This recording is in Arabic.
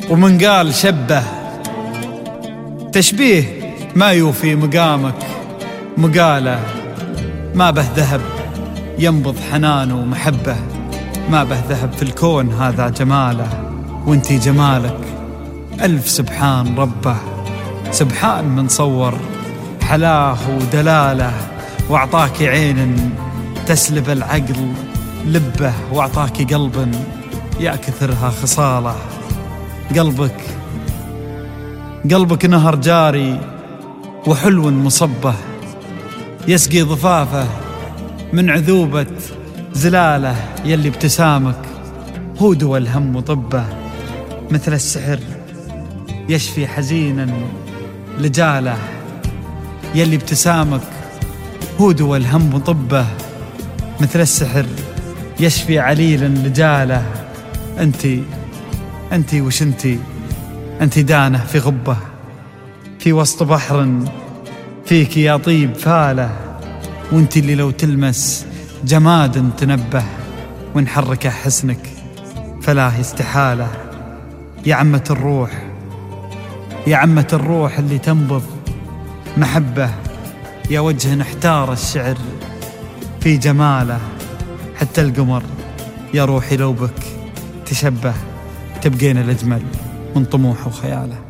ومن قال شبه، تشبيه ما يوفي مقامك، مقاله ما به ذهب ينبض حنان ومحبه، ما به ذهب في الكون هذا جماله، وانتي جمالك ألف سبحان ربه، سبحان من صور حلاه ودلاله، واعطاك عين تسلب العقل لبه، واعطاك قلب يا كثرها خصاله. قلبك نهر جاري وحلو مصبه، يسقي ضفافه من عذوبة زلاله، يلي ابتسامك هو دوا الهم وطبه، مثل السحر يشفي حزينا لجاله، يلي ابتسامك هو دوا الهم وطبه، مثل السحر يشفي عليلا لجاله. انتي وش انتي دانه في غبه، في وسط بحر فيك يا طيب فاله، وانتي اللي لو تلمس جماد تنبه، ونحرك حسنك فلا استحاله. يا عمة الروح اللي تنبض محبه، يا وجه احتار الشعر في جماله، حتى القمر يا روحي لو بك تشبه، تبقين الأجمل من طموحه وخياله.